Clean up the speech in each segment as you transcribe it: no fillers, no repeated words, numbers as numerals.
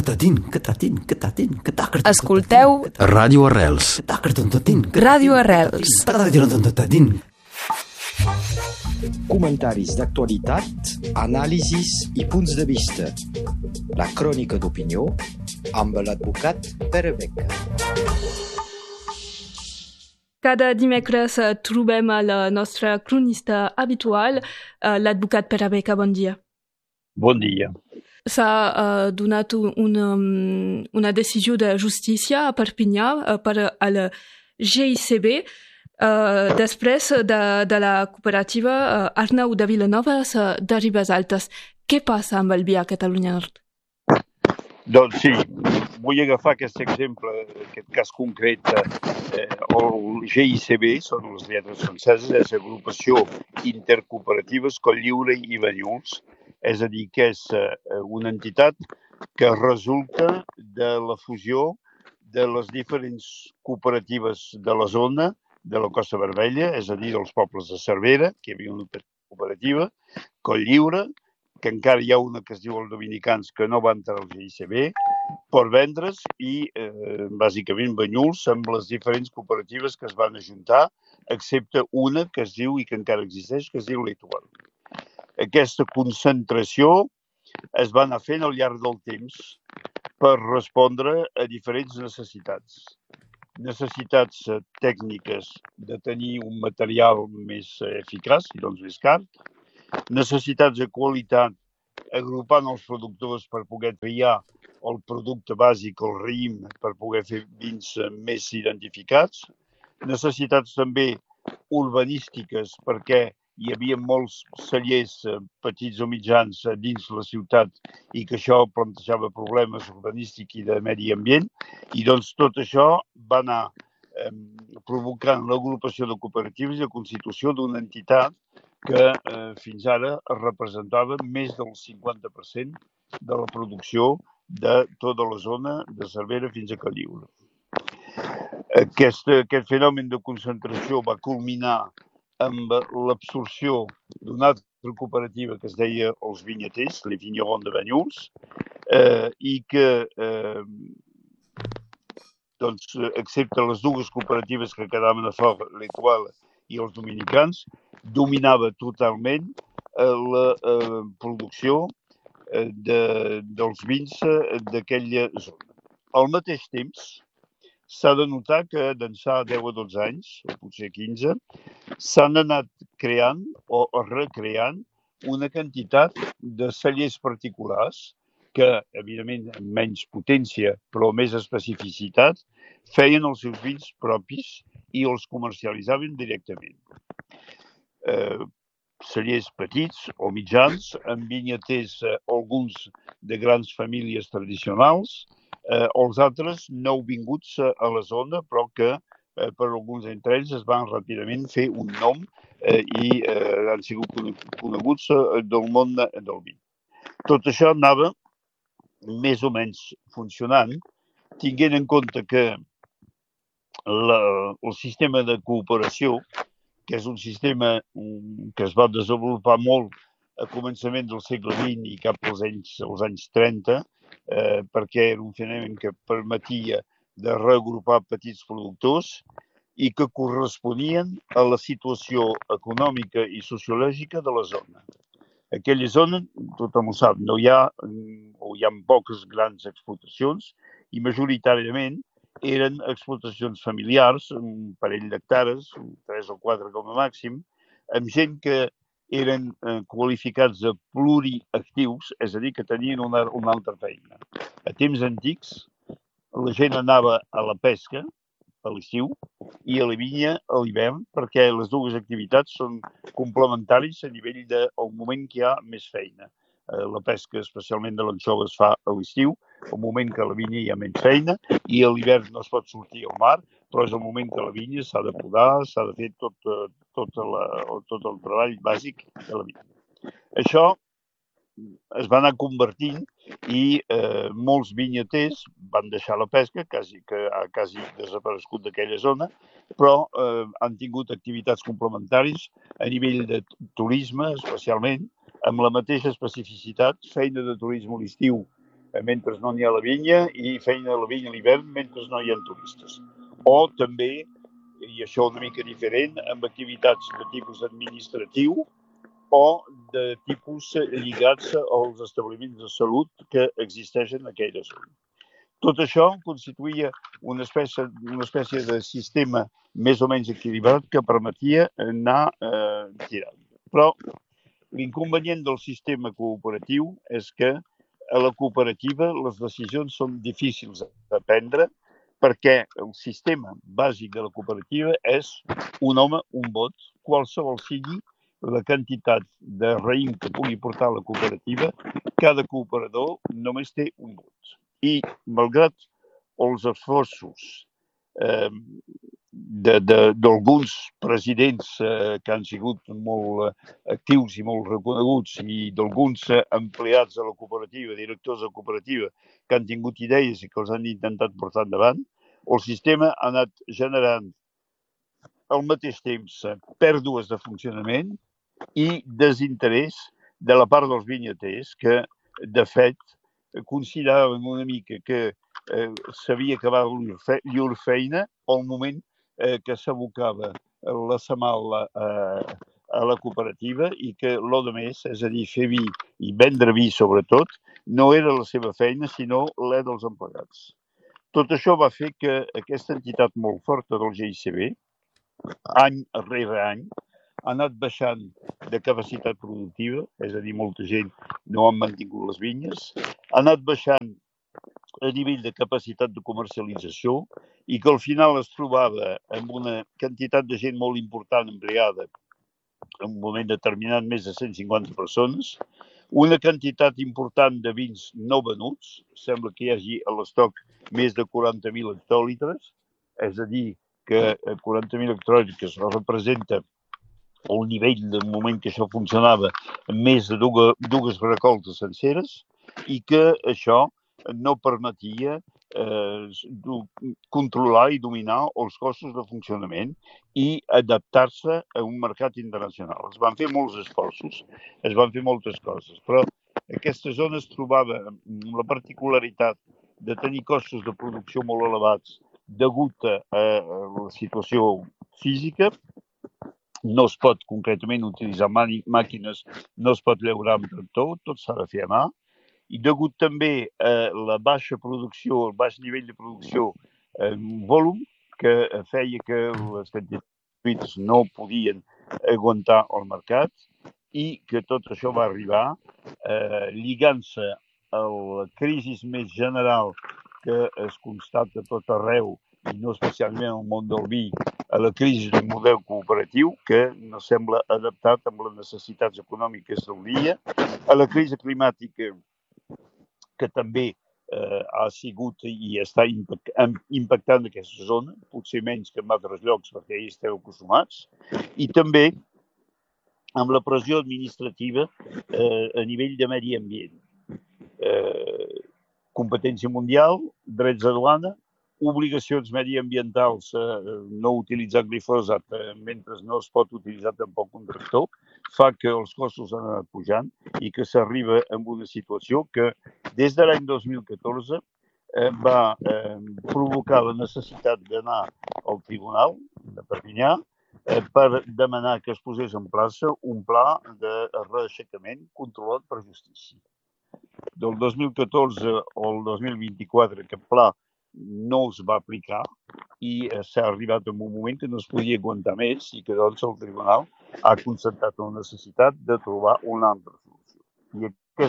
Escolteu Ràdio Arrels. Ràdio Arrels. Comentaris d'actualitat, anàlisis i punts de vista. La crònica d'opinió amb l'advocat Pere Beca. Cada dimecres trobem el nostre cronista habitual, l'advocat Pere Beca. Bon dia. Bon dia. S'ha donat una decisió de justícia a Perpinyà per al GICB després de la cooperativa Arnau de Vilanova de Ribes Altes. Què passa amb el vi a Catalunya Nord? Doncs sí, vull agafar aquest exemple, aquest cas concret. El GICB, són les lletres franceses, és Agrupació Intercooperatives Colliure i Banyuls. És a dir, que és una entitat que resulta de la fusió de les diferents cooperatives de la zona de la Costa Vermella, és a dir, dels pobles de Cervera, que hi havia una cooperativa, Colliure, que encara hi ha una que es diu els Dominicans, que no va entrar al GICB, Portvendres i, bàsicament, Banyuls, amb les diferents cooperatives que es van ajuntar, excepte una que es diu, i que encara existeix, que es diu Litual. Aquesta concentració es va anar fent al llarg del temps per respondre a diferents necessitats. Necessitats tècniques de tenir un material més eficaç i doncs més car. Necessitats de qualitat agrupant els productors per poder triar el producte bàsic, el raïm, per poder fer vins més identificats. Necessitats també urbanístiques perquè hi havia molts cellers petits o mitjans dins la ciutat i que això plantejava problemes urbanístics i de medi ambient. I doncs tot això va anar provocant l'agrupació de cooperatives i la constitució d'una entitat que fins ara representava més del 50% de la producció de tota la zona de Cervera fins a Colliure. Aquest fenomen de concentració va culminar amb l'absorció d'una altra cooperativa que es deia els Vinyaters, les Vignerons de Banyuls, i que, excepte les dues cooperatives que quedaven a fora, l'Etoile i els Dominicans, dominava totalment la producció dels vins d'aquella zona. Al mateix temps, s'ha de notar que d'ençà 10 a 12 anys, o potser 15, s'han anat creant o recreant una quantitat de cellers particulars que, evidentment, amb menys potència però més especificitat, feien els seus vins propis i els comercialitzaven directament. Cellers petits o mitjans, amb vinyaters, alguns de grans famílies tradicionals, els altres nouvinguts a la zona, però que per alguns d'entre ells es van ràpidament fer un nom i han sigut coneguts del món del vi. Tot això anava més o menys funcionant, tinguent en compte que el sistema de cooperació, que és un sistema que es va desenvolupar molt a començament del segle XX i cap als anys 30, perquè era un fenomen que permetia de reagrupar petits productors i que corresponien a la situació econòmica i sociològica de la zona. Aquella zona, tothom ho sap, no hi ha o hi ha poques grans explotacions i majoritàriament eren explotacions familiars, un parell d'hectares, 3 o 4 com a màxim, amb gent que eren qualificats de pluriactius, és a dir, que tenien una altra feina. A temps antics, la gent anava a la pesca a l'estiu i a la vinya a l'hivern, perquè les dues activitats són complementaris a nivell del moment que hi ha més feina. La pesca, especialment de l'anxova, es fa a l'estiu, al moment que a la vinya hi ha menys feina, i a l'hivern no es pot sortir al mar, però és el moment que a la vinya s'ha de podar, s'ha de fer tot el treball bàsic de la vinya. Això es va anar convertint i molts vinyaters van deixar la pesca, que ha quasi desaparegut d'aquella zona, però han tingut activitats complementaris a nivell de turisme, especialment, amb la mateixa especificitat, feina de turisme a l'estiu mentre no n'hi ha la vinya, i feina a la vinya a l'hivern mentre no hi ha turistes. O també, i això una mica diferent, amb activitats de tipus administratiu o de tipus lligats als establiments de salut que existeixen en aquella zona. Tot això constituïa una espècie de sistema més o menys equilibrat que permetia anar tirant. Però l'inconvenient del sistema cooperatiu és que a la cooperativa les decisions són difícils de prendre perquè el sistema bàsic de la cooperativa és un home, un vot, qualsevol sigui la quantitat de raïm que pugui portar la cooperativa, cada cooperador només té un vot. I, malgrat els esforços d'alguns presidents que han sigut molt actius i molt reconeguts i d'alguns empleats de la cooperativa, directors de la cooperativa, que han tingut idees i que els han intentat portar endavant, el sistema ha anat generant al mateix temps pèrdues de funcionament i desinterès de la part dels vinyaters que, de fet, consideraven una mica que s'havia acabat llur feina al moment que s'abocava la setmana a la cooperativa i que l'o de més, és a dir, fer vi i vendre vi sobretot, no era la seva feina, sinó la dels empleats. Tot això va fer que aquesta entitat molt forta del GICB, any rere any, ha anat baixant de capacitat productiva, és a dir, molta gent no ha mantingut les vinyes, ha anat baixant a nivell de capacitat de comercialització i que al final es trobava amb una quantitat de gent molt important empleada en un moment determinat, més de 150 persones, una quantitat important de vins no venuts, sembla que hi hagi a l'estoc més de 40.000 hectòlitres, és a dir, que 40.000 hectòlitres representa el nivell del moment que això funcionava més de dues recoltes senceres i que això no permetia controlar i dominar els costos de funcionament i adaptar-se a un mercat internacional. Es van fer molts esforços, es van fer moltes coses, però aquesta zona es trobava amb la particularitat de tenir costos de producció molt elevats degut a la situació física. No es pot concretament utilitzar màquines, no es pot llaurar amb tractor, tot s'ha de fer a mà. I degut també a la baixa producció, el baix nivell de producció en volum, que feia que les quantitats no podien aguantar el mercat i que tot això va arribar lligant-se a la crisi més general que es constata a tot arreu, i no especialment al món del vi, a la crisi del model cooperatiu, que no sembla adaptat amb les necessitats econòmiques del dia, a la crisi climàtica, que també ha sigut i està impactant aquesta zona, potser menys que en altres llocs, perquè hi esteu acostumats, i també amb la pressió administrativa a nivell de medi ambient. Competència mundial, drets de duana, obligacions mediambientals, no utilitzar glifosat mentre no es pot utilitzar tampoc un tractor, fa que els costos han anat pujant i que s'arriba a una situació que des de l'any 2014 va provocar la necessitat d'anar al Tribunal de Perpinyà per demanar que es posés en plaça un pla de reaixecament controlat per justícia. Del 2014 al 2024 aquest pla no es va aplicar i s'ha arribat a un moment que no es podia aguantar més i que doncs el Tribunal ha constatat la necessitat de trobar una altra solució. I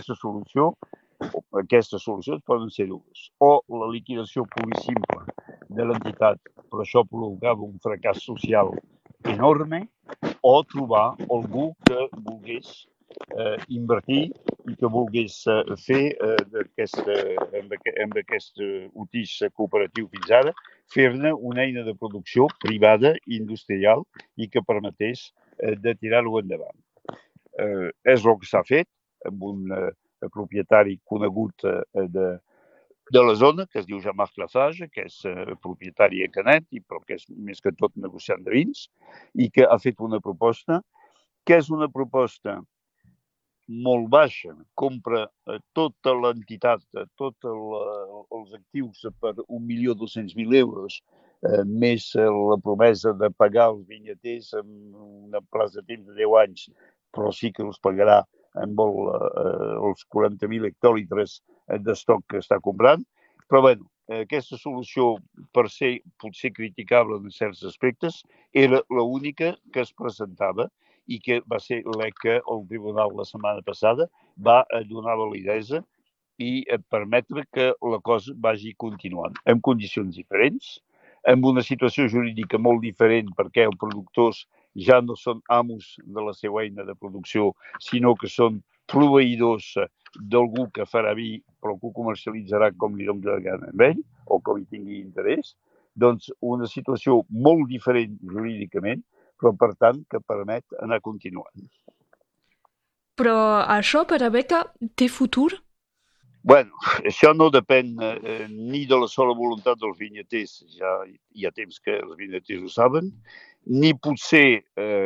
aquestes solucions poden ser dues. O la liquidació pura i simple de l'entitat, però això provocava un fracàs social enorme, o trobar algú que volgués invertir i que volgués fer amb aquest utix cooperatiu fins ara, fer-ne una eina de producció privada i industrial i que permetés de tirar-ho endavant. És el que s'ha fet amb un propietari conegut de la zona, que es diu Jean-Marc Lafarge, que és propietari a Canet, però que és més que tot negociant de vins, i que ha fet una proposta, que és una proposta molt baixa, compra tota l'entitat, tots els actius per 1.200.000 euros, més la promesa de pagar els vinyaters en una plaç de temps de 10 anys, però sí que els pagarà amb els 40.000 hectòlitres d'estoc que està comprant. Però bé, aquesta solució, per ser potser criticable en certs aspectes, era l'única que es presentava i que va ser l'ECA, el tribunal la setmana passada, va donar validesa i permetre que la cosa vagi continuant en condicions diferents, amb una situació jurídica molt diferent perquè els productors ja no són amos de la seva eina de producció, sinó que són proveïdors d'algú que farà vi però que ho comercialitzarà com li doni la gana amb ell o com hi tingui interès. Doncs una situació molt diferent jurídicament, però per tant que permet anar continuant. Però això per a Beca té futur? Bueno, això no depèn ni de la sola voluntat dels vinyaters, ja hi ha temps que els vinyaters ho saben, ni potser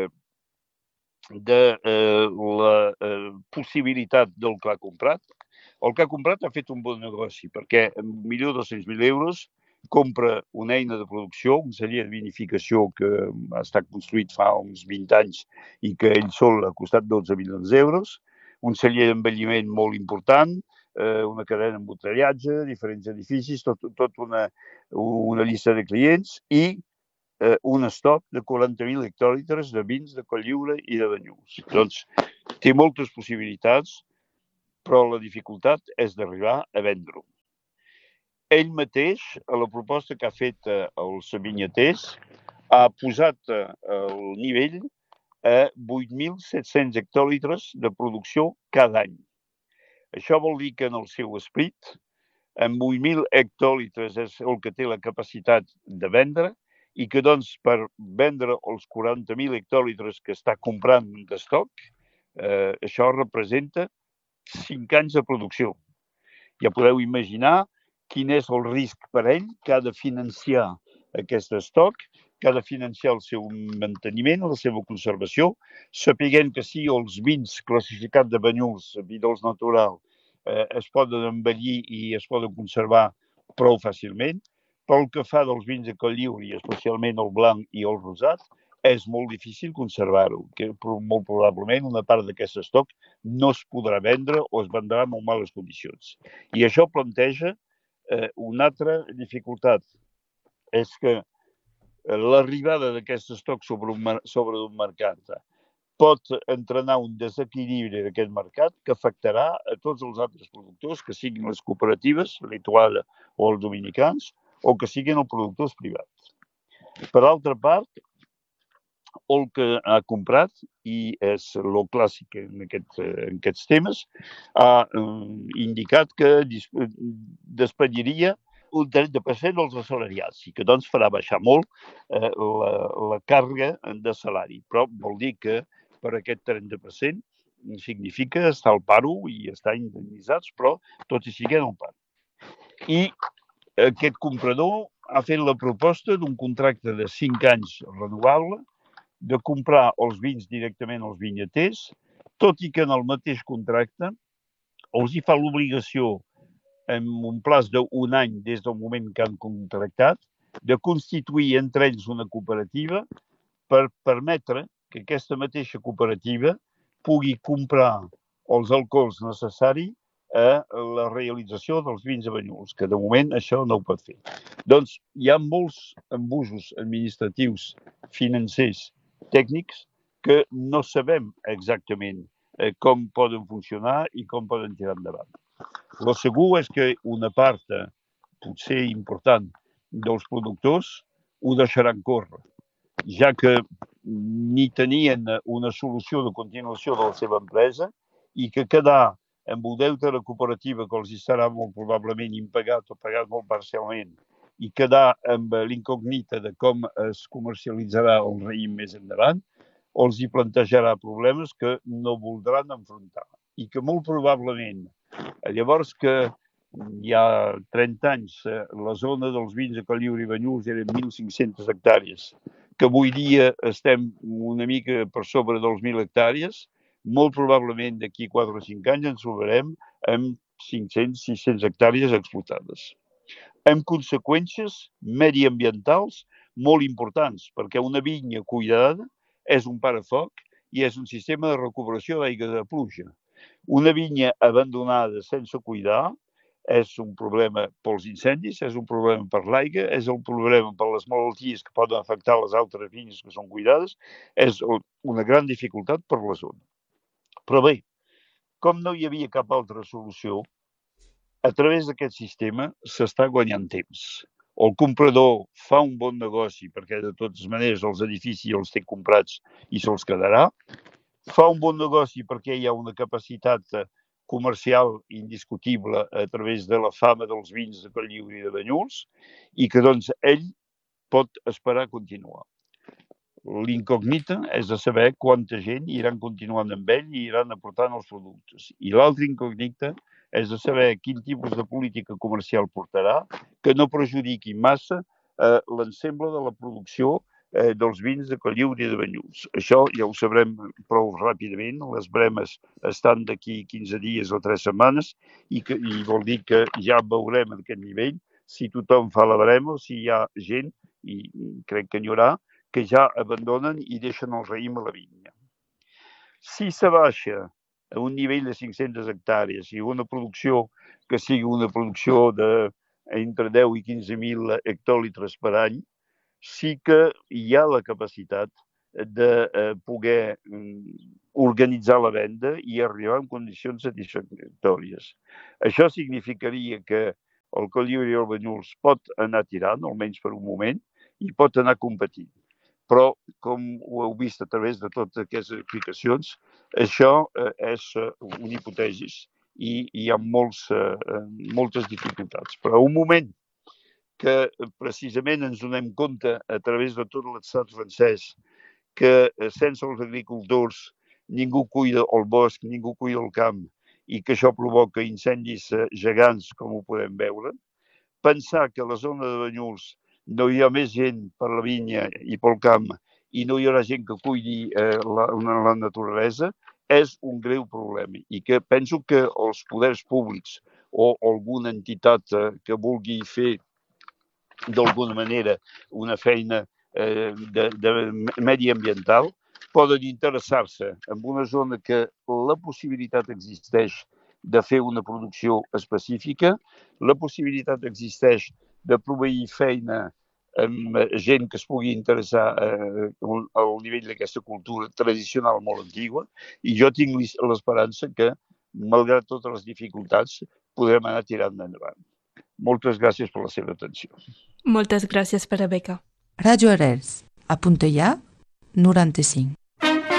de la possibilitat del que ha comprat. El que ha comprat ha fet un bon negoci, perquè amb 1.200.000 euros compra una eina de producció, un celler de vinificació que ha estat construït fa uns 20 anys i que ell sol ha costat 12 milions d'euros, un celler d'envelliment molt important, una cadena d'embotellatge, diferents edificis, tot una llista de clients i un estoc de 40.000 hectòlitres de vins de Cotlliure i de Banyuls. Doncs té moltes possibilitats, però la dificultat és d'arribar a vendre-ho. Ell mateix, a la proposta que ha fet els vinyaters, ha posat el nivell a 8.700 hectòlitres de producció cada any. Això vol dir que en el seu esperit, amb 8.000 hectòlitres és el que té la capacitat de vendre i que, doncs, per vendre els 40.000 hectòlitres que està comprant d'estoc, això representa 5 anys de producció. Ja podeu imaginar quin és el risc per ell que ha de financiar aquest estoc, que ha de financiar el seu manteniment, la seva conservació, sapiguent que si els vins classificats de Banyuls, vi dolç natural, es poden envellir i es poden conservar prou fàcilment, pel que fa dels vins de Cotlliure, i especialment el blanc i el rosat, és molt difícil conservar-ho, que molt probablement una part d'aquest estoc no es podrà vendre o es vendrà en molt males condicions. I això planteja una altra dificultat, és que l'arribada d'aquest estoc sobre un mercat pot entrenar un desequilibri d'aquest mercat que afectarà a tots els altres productors, que siguin les cooperatives, l'Etoile o els dominicans, o que siguin els productors privats. Per altra part, el que ha comprat, i és el clàssic en aquests temes, ha indicat que despediria un 30% dels assalariats i que doncs farà baixar molt la càrrega de salari. Però vol dir que per aquest 30% significa estar al paro i estar indemnitzats, però tot i sigui al paro. I aquest comprador ha fet la proposta d'un contracte de 5 anys renovable, de comprar els vins directament als vinyaters, tot i que en el mateix contracte els hi fa l'obligació, en un plaç d'un any des del moment que han contractat, de constituir entre ells una cooperativa per permetre que aquesta mateixa cooperativa pugui comprar els alcohols necessaris a la realització dels vins de Banyuls, que de moment això no ho pot fer. Doncs hi ha molts embusos administratius, financers, tècnics, que no sabem exactament com poden funcionar i com poden tirar endavant. El segur és que una part, potser important, dels productors ho deixaran córrer, ja que ni tenien una solució de continuació de la seva empresa i que quedar amb un deute de la cooperativa que els estarà molt probablement impagat o pagat molt parcialment i quedar amb l'incògnita de com es comercialitzarà el raïm més endavant, els hi plantejarà problemes que no voldran enfrontar. I que molt probablement, llavors que hi ha 30 anys, la zona dels vins de Cotlliure i Banyuls eren 1.500 hectàrees, que avui dia estem una mica per sobre dels 1.000 hectàrees, molt probablement d'aquí 4 o 5 anys ens trobarem amb 500-600 hectàrees explotades, amb conseqüències mediambientals molt importants, perquè una vinya cuidada és un parafoc i és un sistema de recuperació d'aigua de pluja. Una vinya abandonada sense cuidar és un problema pels incendis, és un problema per l'aigua, és un problema per les malalties que poden afectar les altres vinyes que són cuidades, és una gran dificultat per la zona. Però bé, com no hi havia cap altra solució, a través d'aquest sistema s'està guanyant temps. El comprador fa un bon negoci, perquè de totes maneres els edificis els té comprats i se'ls quedarà. Fa un bon negoci perquè hi ha una capacitat comercial indiscutible a través de la fama dels vins de Cotlliure i de Banyuls i que doncs ell pot esperar continuar. L'incògnita és de saber quanta gent iran continuant amb ell i iran aportant els productes. I l'altra incògnita és de saber quin tipus de política comercial portarà que no perjudiqui massa l'ensemble de la producció dels vins de Cotlliure i de Banyuls. Això ja ho sabrem prou ràpidament. Les bremes estan d'aquí 15 dies o 3 setmanes i vol dir que ja veurem en aquest nivell si tothom fa la brema o si hi ha gent, i crec que n'hi haurà, que ja abandonen i deixen el raïm a la vinya. Si s'abaixa a un nivell de 500 hectàrees i una producció que sigui una producció d'entre 10 i 15.000 hectòlitres per any, sí que hi ha la capacitat de poder organitzar la venda i arribar en condicions satisfactòries. Això significaria que el Cotlliure i el Banyuls pot anar tirant, almenys per un moment, i pot anar competint. Però, com ho heu vist a través de totes aquestes explicacions, això és un hipòtesis i hi ha moltes dificultats. Però un moment que precisament ens donem compte a través de tot l'estat francès que sense els agricultors ningú cuida el bosc, ningú cuida el camp i que això provoca incendis gegants, com ho podem veure. Pensar que a la zona de Banyuls no hi ha més gent per la vinya i pel camp i no hi haurà gent que cuidi la naturalesa és un greu problema i que penso que els poders públics o alguna entitat que vulgui fer d'alguna manera una feina de mediambiental poden interessar-se en una zona que la possibilitat existeix de fer una producció específica, la possibilitat existeix de proveir feina amb gent que es pugui interessar al nivell d'aquesta cultura tradicional molt antigua i jo tinc l'esperança que, malgrat totes les dificultats, podrem anar tirant endavant. Moltes gràcies per la seva atenció. Moltes gràcies per la beca. Ràdio Arrels, a Puntellà, 95.